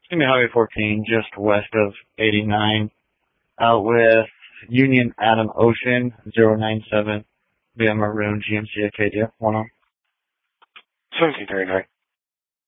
It's gonna be Highway 14, just west of 89, out with Union Adam Ocean 097 via Maroon GMC Acadia 10. 1739.